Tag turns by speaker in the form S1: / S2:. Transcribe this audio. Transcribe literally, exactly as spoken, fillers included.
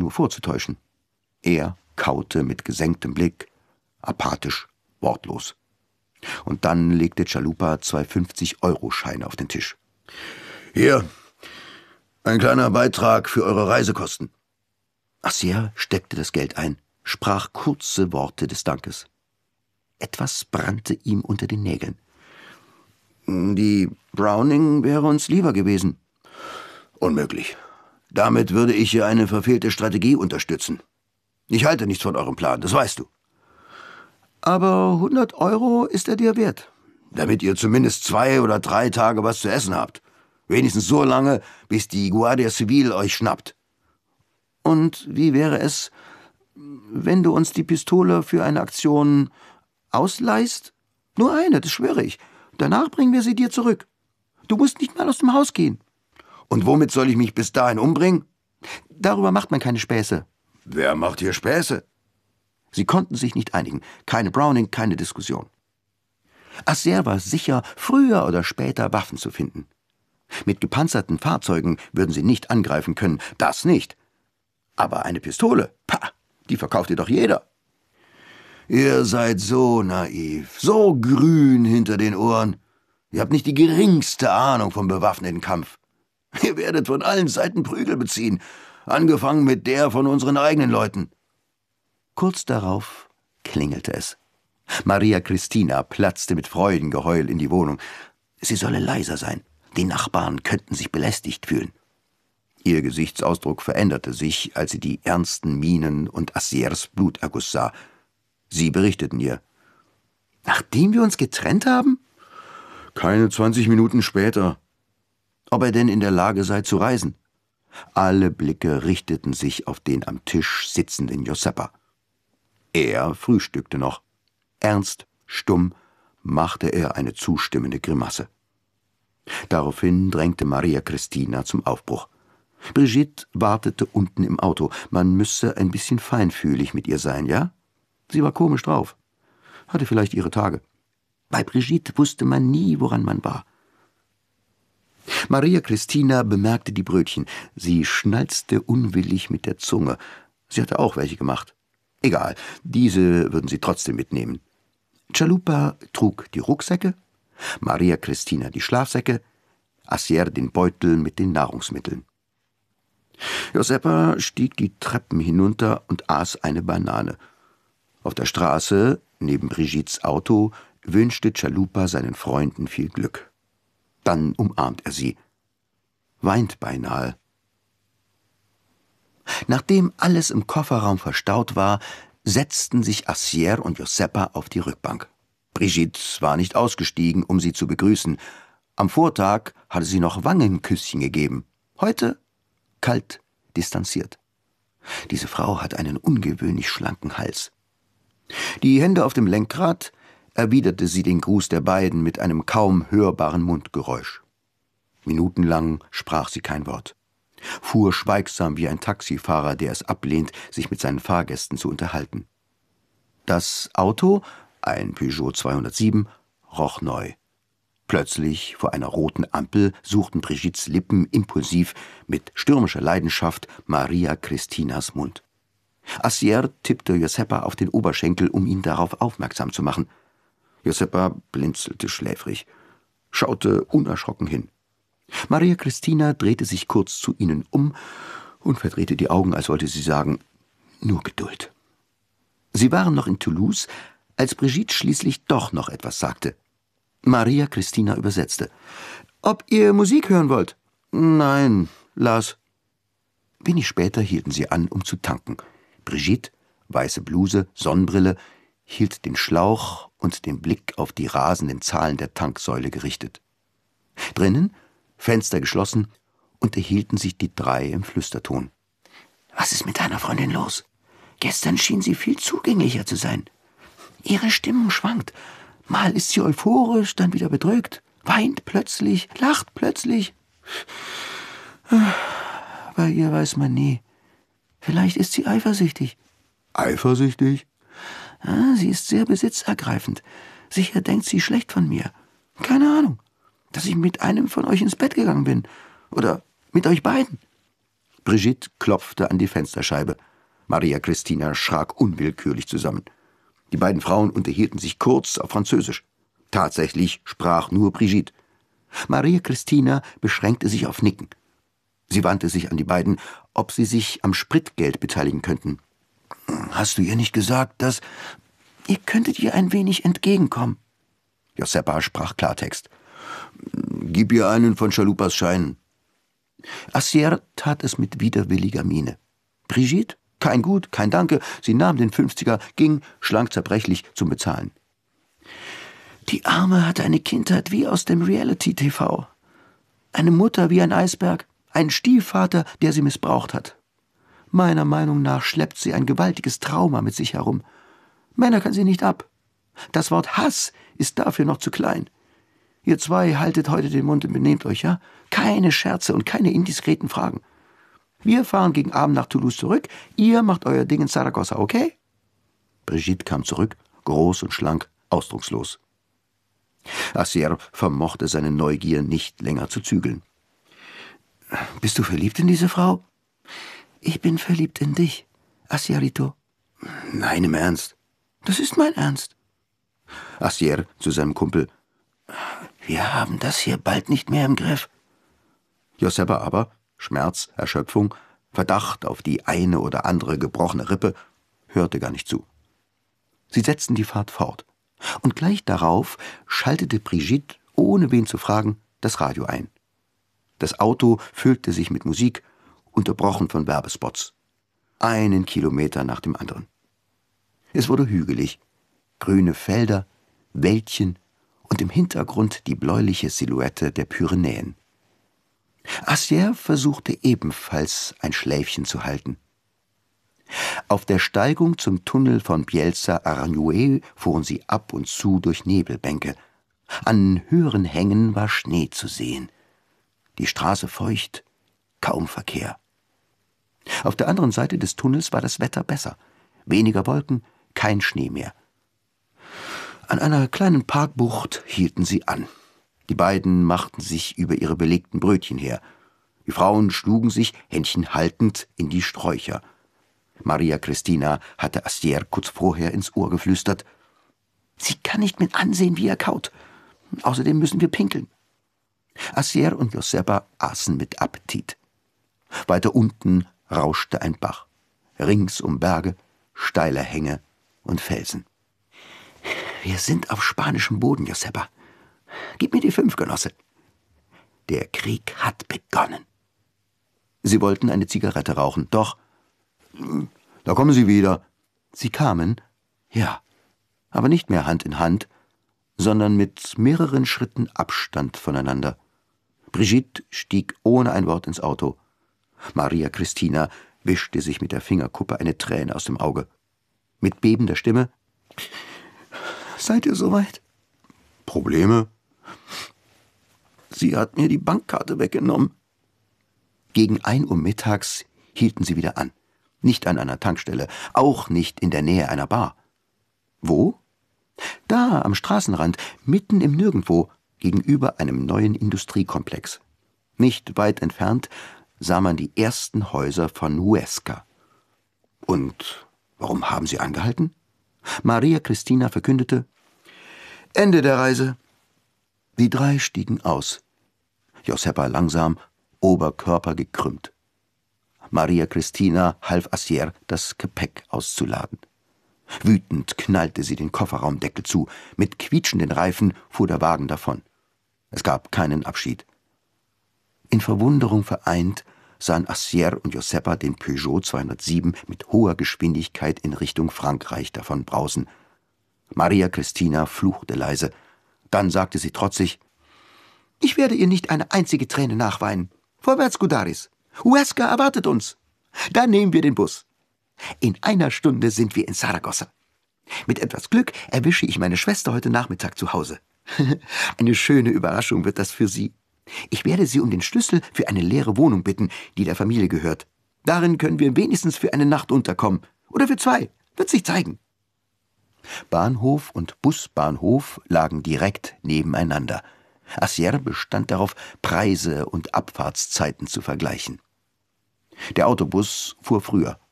S1: nur vorzutäuschen. Er kaute mit gesenktem Blick, apathisch, wortlos. Und dann legte Chalupa zwei fünfzig-Euro-Scheine auf den Tisch. »Hier, ein kleiner Beitrag für eure Reisekosten.« Assier steckte das Geld ein, sprach kurze Worte des Dankes. Etwas brannte ihm unter den Nägeln. »Die Browning wäre uns lieber gewesen.« »Unmöglich. Damit würde ich hier eine verfehlte Strategie unterstützen. Ich halte nichts von eurem Plan, das weißt du.« »Aber hundert Euro ist er dir wert.« »Damit ihr zumindest zwei oder drei Tage was zu essen habt. Wenigstens so lange, bis die Guardia Civil euch schnappt.« »Und wie wäre es, wenn du uns die Pistole für eine Aktion ausleihst? Nur eine, das schwöre ich. Danach bringen wir sie dir zurück. Du musst nicht mal aus dem Haus gehen.« »Und womit soll ich mich bis dahin umbringen?« »Darüber macht man keine Späße.« »Wer macht hier Späße?« Sie konnten sich nicht einigen. Keine Browning, keine Diskussion. Assier war sicher, früher oder später Waffen zu finden. Mit gepanzerten Fahrzeugen würden sie nicht angreifen können, das nicht. Aber eine Pistole, pah, die verkauft ihr doch jeder. »Ihr seid so naiv, so grün hinter den Ohren. Ihr habt nicht die geringste Ahnung vom bewaffneten Kampf. Ihr werdet von allen Seiten Prügel beziehen, angefangen mit der von unseren eigenen Leuten.« Kurz darauf klingelte es. Maria Cristina platzte mit Freudengeheul in die Wohnung. Sie solle leiser sein. Die Nachbarn könnten sich belästigt fühlen. Ihr Gesichtsausdruck veränderte sich, als sie die ernsten Mienen und Assiers Bluterguss sah. Sie berichteten ihr. »Nachdem wir uns getrennt haben?« »Keine zwanzig Minuten später.« »Ob er denn in der Lage sei zu reisen?« Alle Blicke richteten sich auf den am Tisch sitzenden Giuseppa. Er frühstückte noch. Ernst, stumm, machte er eine zustimmende Grimasse. Daraufhin drängte Maria Cristina zum Aufbruch. Brigitte wartete unten im Auto. Man müsse ein bisschen feinfühlig mit ihr sein, ja? Sie war komisch drauf. Hatte vielleicht ihre Tage. Bei Brigitte wusste man nie, woran man war. Maria Cristina bemerkte die Brötchen. Sie schnalzte unwillig mit der Zunge. Sie hatte auch welche gemacht. Egal, diese würden sie trotzdem mitnehmen. Chalupa trug die Rucksäcke, Maria Cristina die Schlafsäcke, Assier den Beutel mit den Nahrungsmitteln. Giuseppa stieg die Treppen hinunter und aß eine Banane. Auf der Straße, neben Brigittes Auto, wünschte Chalupa seinen Freunden viel Glück. Dann umarmt er sie, weint beinahe. Nachdem alles im Kofferraum verstaut war, setzten sich Assier und Giuseppa auf die Rückbank. Brigitte war nicht ausgestiegen, um sie zu begrüßen. Am Vortag hatte sie noch Wangenküsschen gegeben. Heute kalt, distanziert. Diese Frau hat einen ungewöhnlich schlanken Hals. Die Hände auf dem Lenkrad erwiderte sie den Gruß der beiden mit einem kaum hörbaren Mundgeräusch. Minutenlang sprach sie kein Wort, fuhr schweigsam wie ein Taxifahrer, der es ablehnt, sich mit seinen Fahrgästen zu unterhalten. Das Auto, ein Peugeot zweihundertsieben, roch neu. Plötzlich, vor einer roten Ampel, suchten Brigittes Lippen impulsiv mit stürmischer Leidenschaft Maria Cristinas Mund. Assier tippte Giuseppa auf den Oberschenkel, um ihn darauf aufmerksam zu machen. Giuseppa blinzelte schläfrig, schaute unerschrocken hin. Maria Cristina drehte sich kurz zu ihnen um und verdrehte die Augen, als wollte sie sagen, nur Geduld. Sie waren noch in Toulouse, als Brigitte schließlich doch noch etwas sagte. Maria Cristina übersetzte. »Ob ihr Musik hören wollt?« »Nein, Lars.« Wenig später hielten sie an, um zu tanken. Brigitte, weiße Bluse, Sonnenbrille, hielt den Schlauch und den Blick auf die rasenden Zahlen der Tanksäule gerichtet. Drinnen, Fenster geschlossen, unterhielten sich die drei im Flüsterton. »Was ist mit deiner Freundin los? Gestern schien sie viel zugänglicher zu sein. Ihre Stimmung schwankt. Mal ist sie euphorisch, dann wieder bedrückt, weint plötzlich, lacht plötzlich. Bei ihr weiß man nie. Vielleicht ist sie eifersüchtig.« »Eifersüchtig?« Ah, sie ist sehr besitzergreifend. Sicher denkt sie schlecht von mir. Keine Ahnung, dass ich mit einem von euch ins Bett gegangen bin. Oder mit euch beiden.« Brigitte klopfte an die Fensterscheibe. Maria Christina schrak unwillkürlich zusammen. Die beiden Frauen unterhielten sich kurz auf Französisch. Tatsächlich sprach nur Brigitte. Maria Christina beschränkte sich auf Nicken. Sie wandte sich an die beiden, ob sie sich am Spritgeld beteiligen könnten. »Hast du ihr nicht gesagt, dass... Ihr könntet ihr ein wenig entgegenkommen?« Josepha sprach Klartext. »Gib ihr einen von Chalupas Scheinen.« Assier tat es mit widerwilliger Miene. Brigitte? Kein Gut, kein Danke. Sie nahm den Fünfziger, ging, schlank zerbrechlich, zum Bezahlen. Die Arme hatte eine Kindheit wie aus dem Reality-T V. Eine Mutter wie ein Eisberg, ein Stiefvater, der sie missbraucht hat. Meiner Meinung nach schleppt sie ein gewaltiges Trauma mit sich herum. Männer kann sie nicht ab. Das Wort Hass ist dafür noch zu klein. Ihr zwei haltet heute den Mund und benehmt euch, ja? Keine Scherze und keine indiskreten Fragen. Wir fahren gegen Abend nach Toulouse zurück. Ihr macht euer Ding in Saragossa, okay? Brigitte kam zurück, groß und schlank, ausdruckslos. Assier vermochte seine Neugier nicht länger zu zügeln. »Bist du verliebt in diese Frau?« »Ich bin verliebt in dich, Assierito.« »Nein, im Ernst?« »Das ist mein Ernst.« Assier zu seinem Kumpel. »Wir haben das hier bald nicht mehr im Griff.« Josepha aber, Schmerz, Erschöpfung, Verdacht auf die eine oder andere gebrochene Rippe, hörte gar nicht zu. Sie setzten die Fahrt fort. Und gleich darauf schaltete Brigitte, ohne wen zu fragen, das Radio ein. Das Auto füllte sich mit Musik, unterbrochen von Werbespots. Einen Kilometer nach dem anderen. Es wurde hügelig, grüne Felder, Wäldchen und im Hintergrund die bläuliche Silhouette der Pyrenäen. Assier versuchte ebenfalls ein Schläfchen zu halten. Auf der Steigung zum Tunnel von Bielsa-Aranjuez fuhren sie ab und zu durch Nebelbänke. An höheren Hängen war Schnee zu sehen. Die Straße feucht, kaum Verkehr. Auf der anderen Seite des Tunnels war das Wetter besser. Weniger Wolken, kein Schnee mehr. An einer kleinen Parkbucht hielten sie an. Die beiden machten sich über ihre belegten Brötchen her. Die Frauen schlugen sich, Händchen haltend, in die Sträucher. Maria Christina hatte Assier kurz vorher ins Ohr geflüstert. »Sie kann nicht mit ansehen, wie er kaut. Außerdem müssen wir pinkeln.« Assier und Josepha aßen mit Appetit. Weiter unten rauschte ein Bach. Ringsum Berge, steile Hänge und Felsen. »Wir sind auf spanischem Boden, Josepha. Gib mir die fünf, Genosse.« Der Krieg hat begonnen. Sie wollten eine Zigarette rauchen, doch... »Da kommen Sie wieder.« Sie kamen, ja, aber nicht mehr Hand in Hand, sondern mit mehreren Schritten Abstand voneinander. Brigitte stieg ohne ein Wort ins Auto. Maria Christina wischte sich mit der Fingerkuppe eine Träne aus dem Auge. Mit bebender Stimme: »Seid ihr soweit?« »Probleme?« »Sie hat mir die Bankkarte weggenommen.« Gegen ein Uhr mittags hielten sie wieder an. Nicht an einer Tankstelle, auch nicht in der Nähe einer Bar. Wo? Da, am Straßenrand, mitten im Nirgendwo, gegenüber einem neuen Industriekomplex. Nicht weit entfernt sah man die ersten Häuser von Huesca. Und warum haben sie angehalten? Maria Christina verkündete: »Ende der Reise.« Die drei stiegen aus. Josepha langsam, Oberkörper gekrümmt. Maria Christina half Assier, das Gepäck auszuladen. Wütend knallte sie den Kofferraumdeckel zu. Mit quietschenden Reifen fuhr der Wagen davon. Es gab keinen Abschied. In Verwunderung vereint sahen Assier und Josepha den Peugeot zweihundertsieben mit hoher Geschwindigkeit in Richtung Frankreich davon brausen. Maria Christina fluchte leise. Dann sagte sie trotzig: »Ich werde ihr nicht eine einzige Träne nachweinen. Vorwärts, Gudaris. Huesca erwartet uns. Dann nehmen wir den Bus. In einer Stunde sind wir in Saragossa. Mit etwas Glück erwische ich meine Schwester heute Nachmittag zu Hause. Eine schöne Überraschung wird das für sie. Ich werde sie um den Schlüssel für eine leere Wohnung bitten, die der Familie gehört. Darin können wir wenigstens für eine Nacht unterkommen. Oder für zwei. Wird sich zeigen.« Bahnhof und Busbahnhof lagen direkt nebeneinander. Assier bestand darauf, Preise und Abfahrtszeiten zu vergleichen. Der Autobus fuhr früher.